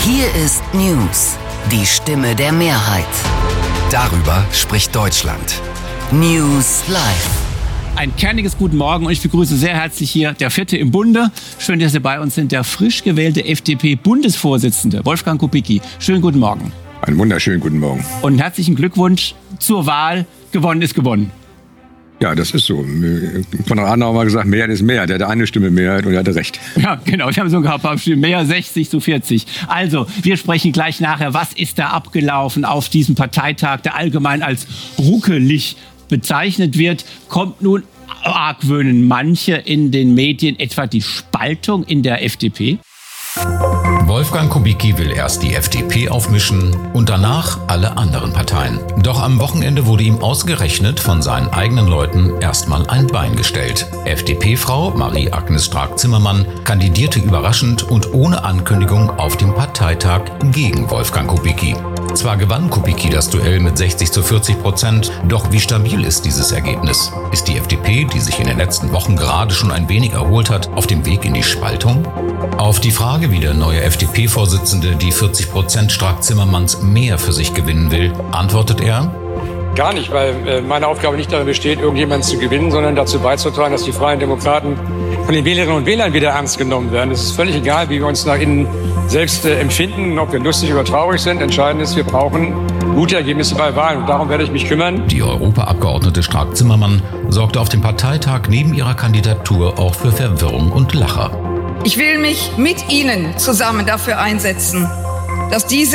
Hier ist News, die Stimme der Mehrheit. Darüber spricht Deutschland. News Live. Ein kerniges Guten Morgen und ich begrüße sehr herzlich hier der Vierte im Bunde. Schön, dass Sie bei uns sind, der frisch gewählte FDP-Bundesvorsitzende Wolfgang Kubicki. Schönen guten Morgen. Einen wunderschönen guten Morgen. Und herzlichen Glückwunsch zur Wahl. Gewonnen ist gewonnen. Ja, das ist so. Konrad Adenauer hat mal gesagt, Mehrheit ist Mehrheit. Der hatte eine Stimme Mehrheit und er hatte recht. Ja, genau. Wir haben sogar ein paar Stimmen mehr, 60-40. Also, wir sprechen gleich nachher, was ist da abgelaufen auf diesem Parteitag, der allgemein als ruckelig bezeichnet wird. Kommt nun, argwöhnen manche in den Medien, etwa die Spaltung in der FDP? Wolfgang Kubicki will erst die FDP aufmischen und danach alle anderen Parteien. Doch am Wochenende wurde ihm ausgerechnet von seinen eigenen Leuten erstmal ein Bein gestellt. FDP-Frau Marie-Agnes Strack-Zimmermann kandidierte überraschend und ohne Ankündigung auf dem Parteitag gegen Wolfgang Kubicki. Zwar gewann Kubicki das Duell mit 60-40%, doch wie stabil ist dieses Ergebnis? Ist die FDP, die sich in den letzten Wochen gerade schon ein wenig erholt hat, auf dem Weg in die Spaltung? Auf die Frage, wie der neue FDP-Vorsitzende die 40% Strack-Zimmermanns mehr für sich gewinnen will, antwortet er: Gar nicht, weil meine Aufgabe nicht darin besteht, irgendjemanden zu gewinnen, sondern dazu beizutragen, dass die Freien Demokraten von den Wählerinnen und Wählern wieder ernst genommen werden. Es ist völlig egal, wie wir uns nach innen selbst empfinden, ob wir lustig oder traurig sind. Entscheidend ist, wir brauchen gute Ergebnisse bei Wahlen und darum werde ich mich kümmern. Die Europaabgeordnete Strack-Zimmermann sorgte auf dem Parteitag neben ihrer Kandidatur auch für Verwirrung und Lacher. Ich will mich mit Ihnen zusammen dafür einsetzen, dass diese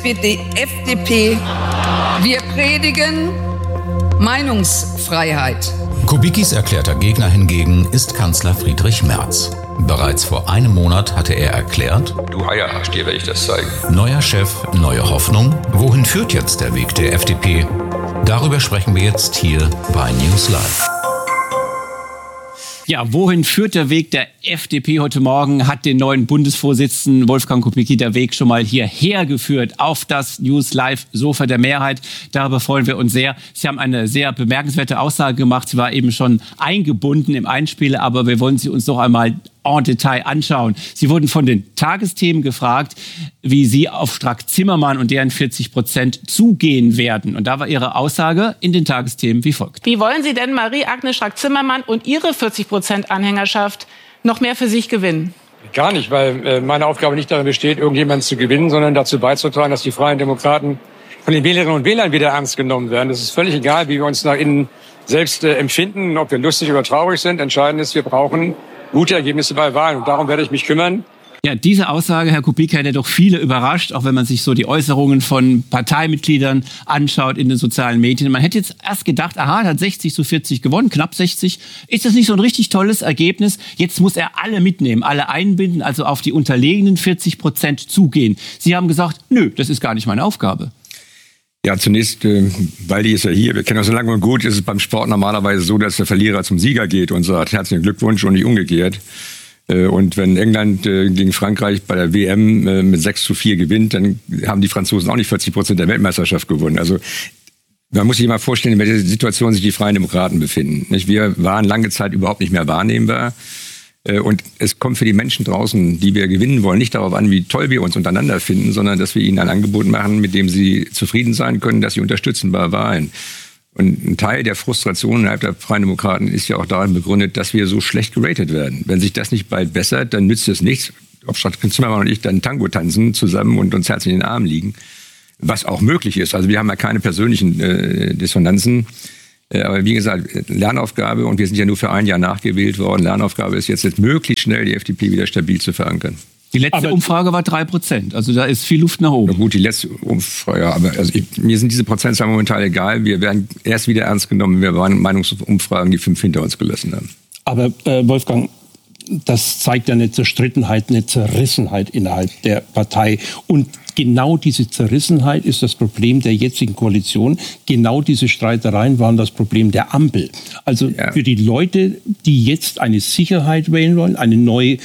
FDP, wir predigen Meinungsfreiheit. Kubickis erklärter Gegner hingegen ist Kanzler Friedrich Merz. Bereits vor einem Monat hatte er erklärt: Du Eierarsch, dir werde ich das zeigen. Neuer Chef, neue Hoffnung. Wohin führt jetzt der Weg der FDP? Darüber sprechen wir jetzt hier bei News Live. Ja, wohin führt der Weg der FDP? Heute Morgen hat den neuen Bundesvorsitzenden Wolfgang Kubicki der Weg schon mal hierher geführt auf das News Live Sofa der Mehrheit. Darüber freuen wir uns sehr. Sie haben eine sehr bemerkenswerte Aussage gemacht. Sie war eben schon eingebunden im Einspieler, aber wir wollen sie uns noch einmal en Detail anschauen. Sie wurden von den Tagesthemen gefragt, wie Sie auf Strack-Zimmermann und deren 40% zugehen werden. Und da war Ihre Aussage in den Tagesthemen wie folgt. Wie wollen Sie denn Marie-Agnes Strack-Zimmermann und Ihre 40% Anhängerschaft noch mehr für sich gewinnen? Gar nicht, weil meine Aufgabe nicht darin besteht, irgendjemanden zu gewinnen, sondern dazu beizutragen, dass die Freien Demokraten von den Wählerinnen und Wählern wieder ernst genommen werden. Es ist völlig egal, wie wir uns nach innen selbst empfinden, ob wir lustig oder traurig sind. Entscheidend ist, wir brauchen gute Ergebnisse bei Wahlen und darum werde ich mich kümmern. Ja, diese Aussage, Herr Kubicki, hat ja doch viele überrascht, auch wenn man sich so die Äußerungen von Parteimitgliedern anschaut in den sozialen Medien. Man hätte jetzt erst gedacht, aha, er hat 60-40 gewonnen, knapp 60. Ist das nicht so ein richtig tolles Ergebnis? Jetzt muss er alle mitnehmen, alle einbinden, also auf die unterlegenen 40% zugehen. Sie haben gesagt, nö, das ist gar nicht meine Aufgabe. Ja, zunächst, Waldi ist ja hier, wir kennen uns so lange und gut, ist es beim Sport normalerweise so, dass der Verlierer zum Sieger geht und sagt herzlichen Glückwunsch und nicht umgekehrt. Und wenn England gegen Frankreich bei der WM mit 6-4 gewinnt, dann haben die Franzosen auch nicht 40% der Weltmeisterschaft gewonnen. Also man muss sich mal vorstellen, in welcher Situation sich die Freien Demokraten befinden. Wir waren lange Zeit überhaupt nicht mehr wahrnehmbar. Und es kommt für die Menschen draußen, die wir gewinnen wollen, nicht darauf an, wie toll wir uns untereinander finden, sondern dass wir ihnen ein Angebot machen, mit dem sie zufrieden sein können, dass sie unterstützen bei Wahlen. Und ein Teil der Frustration innerhalb der Freien Demokraten ist ja auch darin begründet, dass wir so schlecht geratet werden. Wenn sich das nicht bald bessert, dann nützt es nichts, ob Strack-Zimmermann und ich dann Tango tanzen zusammen und uns herzlich in den Armen liegen, was auch möglich ist. Also wir haben ja keine persönlichen Dissonanzen. Aber wie gesagt, Lernaufgabe, und wir sind ja nur für ein Jahr nachgewählt worden, Lernaufgabe ist jetzt möglichst schnell die FDP wieder stabil zu verankern. Die letzte Umfrage war 3%, also da ist viel Luft nach oben. Na gut, die letzte Umfrage, aber mir sind diese Prozentzahlen momentan egal. Wir werden erst wieder ernst genommen, wenn wir Meinungsumfragen die 5 hinter uns gelassen haben. Aber Wolfgang, das zeigt ja eine Zerstrittenheit, eine Zerrissenheit innerhalb der Partei. Und genau diese Zerrissenheit ist das Problem der jetzigen Koalition. Genau diese Streitereien waren das Problem der Ampel. Also für die Leute, die jetzt eine Sicherheit wählen wollen, eine neue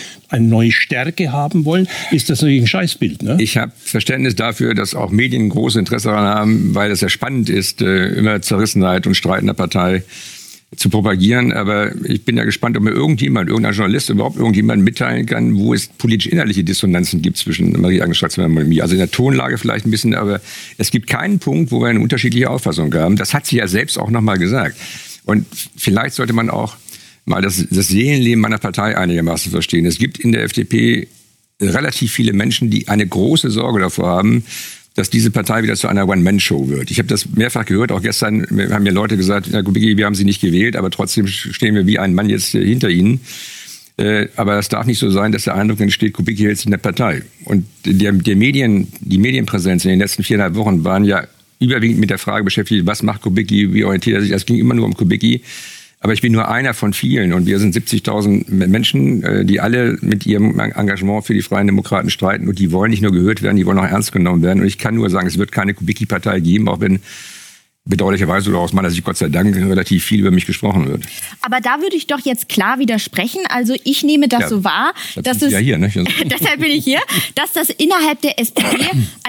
Stärke haben wollen, ist das natürlich ein Scheißbild. Ne? Ich habe Verständnis dafür, dass auch Medien großes Interesse daran haben, weil das ja spannend ist, immer Zerrissenheit und Streit in der Partei zu propagieren, aber ich bin ja gespannt, ob mir irgendein Journalist, überhaupt irgendjemand mitteilen kann, wo es politisch-innerliche Dissonanzen gibt zwischen Marie-Agnes Strack-Zimmermann und mir. Also in der Tonlage vielleicht ein bisschen, aber es gibt keinen Punkt, wo wir eine unterschiedliche Auffassung haben. Das hat sie ja selbst auch nochmal gesagt. Und vielleicht sollte man auch mal das Seelenleben meiner Partei einigermaßen verstehen. Es gibt in der FDP relativ viele Menschen, die eine große Sorge davor haben, dass diese Partei wieder zu einer One-Man-Show wird. Ich habe das mehrfach gehört, auch gestern haben mir Leute gesagt, Herr Kubicki, wir haben Sie nicht gewählt, aber trotzdem stehen wir wie ein Mann jetzt hinter Ihnen. Aber es darf nicht so sein, dass der Eindruck entsteht, Kubicki hält sich in der Partei. Und die Medienpräsenz in den letzten 4,5 Wochen waren ja überwiegend mit der Frage beschäftigt, was macht Kubicki, wie orientiert er sich? Es ging immer nur um Kubicki. Aber ich bin nur einer von vielen und wir sind 70.000 Menschen, die alle mit ihrem Engagement für die Freien Demokraten streiten und die wollen nicht nur gehört werden, die wollen auch ernst genommen werden. Und ich kann nur sagen, es wird keine Kubicki-Partei geben, auch wenn bedauerlicherweise oder aus meiner Sicht Gott sei Dank relativ viel über mich gesprochen wird. Aber da würde ich doch jetzt klar widersprechen. Also ich nehme das so wahr, dass es, hier, ne? deshalb bin ich hier, dass das innerhalb der SPD,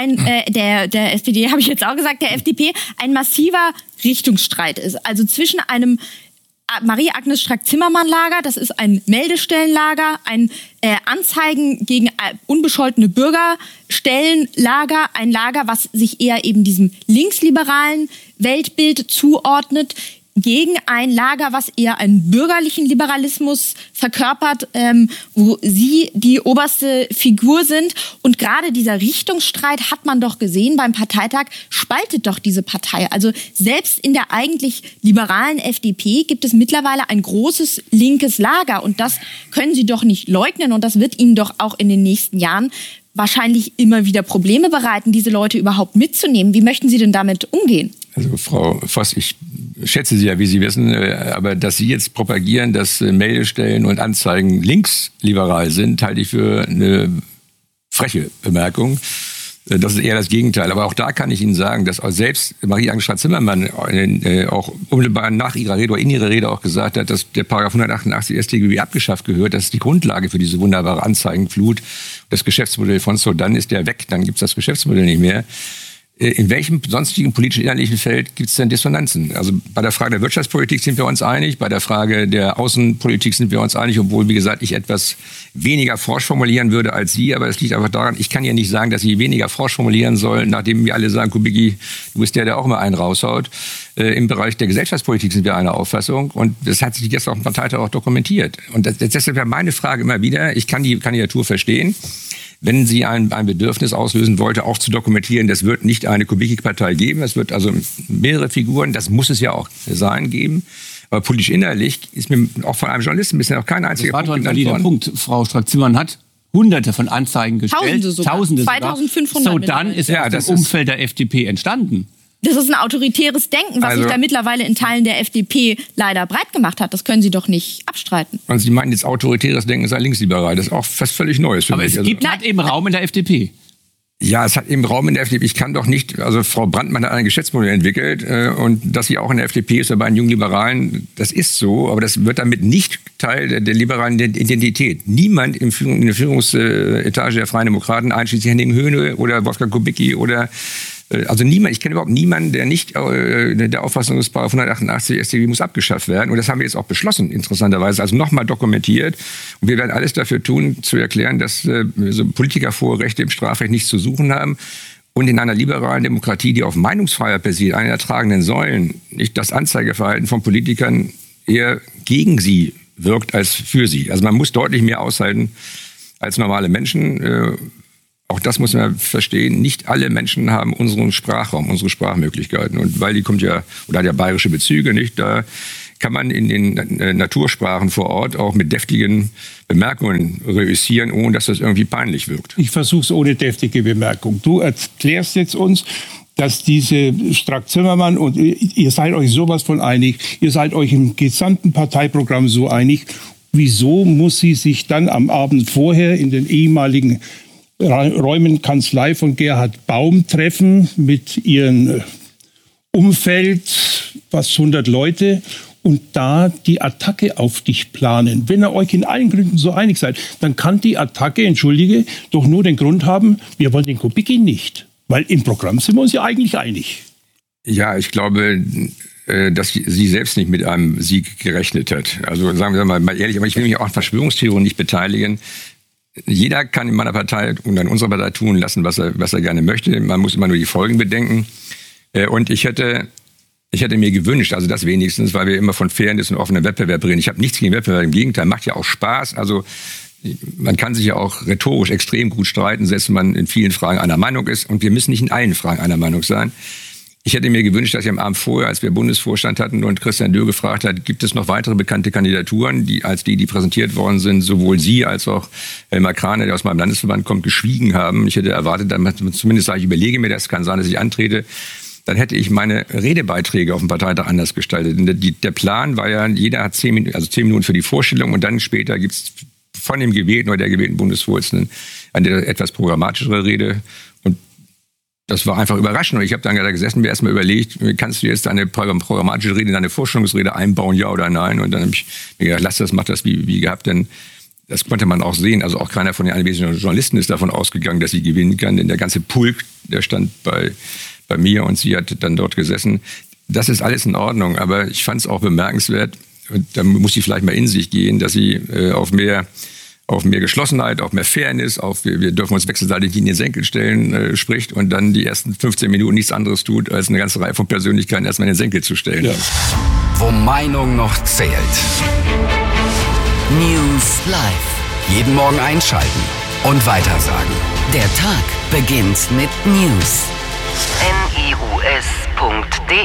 der SPD habe ich jetzt auch gesagt, der FDP, ein massiver Richtungsstreit ist. Also zwischen einem Marie-Agnes Strack-Zimmermann-Lager, das ist ein Meldestellenlager, ein Anzeigen gegen unbescholtene Bürgerstellenlager, ein Lager, was sich eher eben diesem linksliberalen Weltbild zuordnet, gegen ein Lager, was eher einen bürgerlichen Liberalismus verkörpert, wo sie die oberste Figur sind. Und gerade dieser Richtungsstreit, hat man doch gesehen beim Parteitag, spaltet doch diese Partei. Also selbst in der eigentlich liberalen FDP gibt es mittlerweile ein großes linkes Lager. Und das können Sie doch nicht leugnen. Und das wird Ihnen doch auch in den nächsten Jahren wahrscheinlich immer wieder Probleme bereiten, diese Leute überhaupt mitzunehmen. Wie möchten Sie denn damit umgehen? Also Frau Voss, ich schätze Sie ja, wie Sie wissen, aber dass Sie jetzt propagieren, dass Meldestellen und Anzeigen linksliberal sind, halte ich für eine freche Bemerkung. Das ist eher das Gegenteil. Aber auch da kann ich Ihnen sagen, dass auch selbst Marie-Agnes Strack-Zimmermann auch unmittelbar nach ihrer Rede oder in ihrer Rede auch gesagt hat, dass der Paragraph 188 StGB abgeschafft gehört. Das ist die Grundlage für diese wunderbare Anzeigenflut. Das Geschäftsmodell von Sodan ist ja weg, dann gibt es das Geschäftsmodell nicht mehr. In welchem sonstigen politischen inhaltlichen Feld gibt es denn Dissonanzen? Also bei der Frage der Wirtschaftspolitik sind wir uns einig, bei der Frage der Außenpolitik sind wir uns einig, obwohl, wie gesagt, ich etwas weniger forsch formulieren würde als Sie, aber es liegt einfach daran, ich kann ja nicht sagen, dass Sie weniger forsch formulieren sollen, nachdem wir alle sagen, Kubicki, du bist der auch immer einen raushaut. Im Bereich der Gesellschaftspolitik sind wir einer Auffassung und das hat sich jetzt auf dem Parteitag auch dokumentiert. Und deshalb wäre meine Frage immer wieder, ich kann die Kandidatur verstehen, wenn sie ein Bedürfnis auslösen wollte, auch zu dokumentieren, das wird nicht eine Kubicki-Partei geben, es wird also mehrere Figuren, das muss es ja auch sein, geben. Aber politisch innerlich ist mir auch von einem Journalisten bisher noch kein einziger Punkt genannt worden. Das war doch ein valider Punkt. Frau Strack-Zimmermann hat Hunderte von Anzeigen gestellt. Tausende sogar. 2500. So, dann ist das Umfeld der FDP entstanden. Das ist ein autoritäres Denken, was sich da mittlerweile in Teilen der FDP leider breit gemacht hat. Das können Sie doch nicht abstreiten. Und Sie meinen jetzt autoritäres Denken sei linksliberal. Das ist auch fast völlig Neues für mich. Aber es hat eben Raum in der FDP. Ja, es hat eben Raum in der FDP. Ich kann doch nicht, also Frau Brandtmann hat ein Geschäftsmodell entwickelt und dass sie auch in der FDP ist, bei den jungen Liberalen, das ist so, aber das wird damit nicht Teil der liberalen Identität. Niemand in der Führungsetage der Freien Demokraten, einschließlich Henning Höhne oder Wolfgang Kubicki oder also niemand, ich kenne überhaupt niemanden, der nicht der Auffassung ist, Paragraph 188 StGB muss abgeschafft werden. Und das haben wir jetzt auch beschlossen, interessanterweise, also nochmal dokumentiert. Und wir werden alles dafür tun, zu erklären, dass so Politikervorrechte im Strafrecht nichts zu suchen haben. Und in einer liberalen Demokratie, die auf Meinungsfreiheit basiert, eine der tragenden Säulen, nicht das Anzeigeverhalten von Politikern eher gegen sie wirkt als für sie. Also man muss deutlich mehr aushalten als normale Menschen. Auch das muss man verstehen. Nicht alle Menschen haben unseren Sprachraum, unsere Sprachmöglichkeiten. Und weil die kommt ja, oder hat ja bayerische Bezüge, nicht? Da kann man in den Natursprachen vor Ort auch mit deftigen Bemerkungen reüssieren, ohne dass das irgendwie peinlich wirkt. Ich versuche es ohne deftige Bemerkung. Du erklärst jetzt uns, dass diese Strack-Zimmermann und ihr seid euch sowas von einig, ihr seid euch im gesamten Parteiprogramm so einig. Wieso muss sie sich dann am Abend vorher in den ehemaligen Räumen Kanzlei von Gerhard Baum treffen mit ihrem Umfeld, fast 100 Leute, und da die Attacke auf dich planen? Wenn ihr euch in allen Gründen so einig seid, dann kann die Attacke, entschuldige, doch nur den Grund haben, wir wollen den Kubicki nicht. Weil im Programm sind wir uns ja eigentlich einig. Ja, ich glaube, dass sie selbst nicht mit einem Sieg gerechnet hat. Also sagen wir mal ehrlich, aber ich will mich auch an Verschwörungstheorien nicht beteiligen. Jeder kann in meiner Partei und in unserer Partei tun lassen, was er gerne möchte. Man muss immer nur die Folgen bedenken. Und ich hätte mir gewünscht, also das wenigstens, weil wir immer von Fairness und offenem Wettbewerb reden. Ich habe nichts gegen Wettbewerb, im Gegenteil, macht ja auch Spaß. Also man kann sich ja auch rhetorisch extrem gut streiten, selbst wenn man in vielen Fragen einer Meinung ist. Und wir müssen nicht in allen Fragen einer Meinung sein. Ich hätte mir gewünscht, dass ich am Abend vorher, als wir Bundesvorstand hatten und Christian Dürr gefragt hat, gibt es noch weitere bekannte Kandidaturen, die präsentiert worden sind, sowohl Sie als auch Elmar Krane, der aus meinem Landesverband kommt, geschwiegen haben. Ich hätte erwartet, zumindest sage ich, überlege mir das, kann sein, dass ich antrete. Dann hätte ich meine Redebeiträge auf dem Parteitag anders gestaltet. Der Plan war ja, jeder hat 10 Minuten für die Vorstellung und dann später gibt's von dem gewählten oder der gewählten Bundesvorsitzenden eine etwas programmatischere Rede. Und das war einfach überraschend. Und ich habe dann da gesessen, mir erstmal überlegt, kannst du jetzt deine programmatische Rede in deine Vorstellungsrede einbauen, ja oder nein? Und dann habe ich mir gedacht, mach das wie gehabt, denn das konnte man auch sehen. Also auch keiner von den anwesenden Journalisten ist davon ausgegangen, dass sie gewinnen kann. Denn der ganze Pulk, der stand bei mir und sie hat dann dort gesessen. Das ist alles in Ordnung, aber ich fand es auch bemerkenswert, und da muss sie vielleicht mal in sich gehen, dass sie auf mehr Geschlossenheit, auf mehr Fairness, auf wir dürfen uns wechselseitig in den Senkel stellen, spricht und dann die ersten 15 Minuten nichts anderes tut, als eine ganze Reihe von Persönlichkeiten erstmal in den Senkel zu stellen. Ja. Wo Meinung noch zählt. News Live. Jeden Morgen einschalten und weitersagen. Der Tag beginnt mit News. NIUS.de